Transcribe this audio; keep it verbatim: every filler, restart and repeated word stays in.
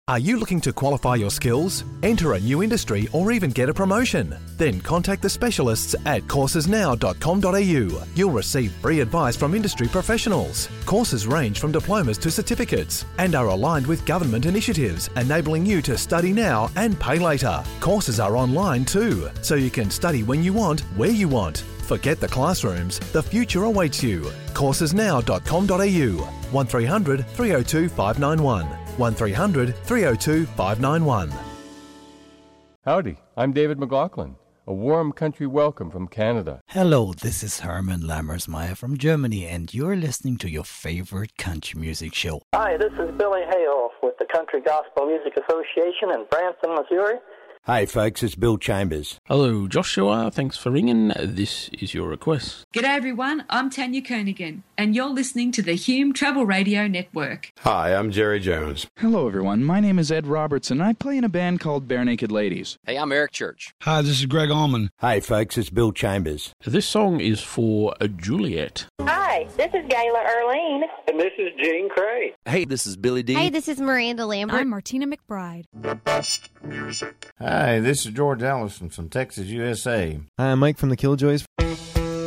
Are you looking to qualify your skills, enter a new industry, or even get a promotion? Then contact the specialists at courses now dot com dot a u. You'll receive free advice from industry professionals. Courses range from diplomas to certificates and are aligned with government initiatives, enabling you to study now and pay later. Courses are online too, so you can study when you want, where you want. Forget the classrooms, the future awaits you. courses now dot com dot a u. one three hundred, three oh two, five nine one. one three hundred, three oh two, five nine one. Howdy, I'm David McLaughlin. A warm country welcome from Canada. Hello, this is Herman Lammersmeyer from Germany, and you're listening to your favorite country music show. Hi, this is Billy Hale with the Country Gospel Music Association in Branson, Missouri. Hey folks, it's Bill Chambers. Hello Joshua, thanks for ringing. This is your request. G'day everyone, I'm Tanya Koenigan, and you're listening to the Hume Travel Radio Network. Hi, I'm Jerry Jones. Hello everyone, my name is Ed Robertson. I play in a band called Bare Naked Ladies. Hey, I'm Eric Church. Hi, this is Greg Allman. Hey folks, it's Bill Chambers. This song is for a Juliet. Hi, this is Gayla Earlene. And this is Gene Cray. Hey, this is Billy D. Hey, this is Miranda Lambert. I'm Martina McBride. The best music. Hi, this is George Allison from Texas, U S A. Hi, I'm Mike from the Killjoys.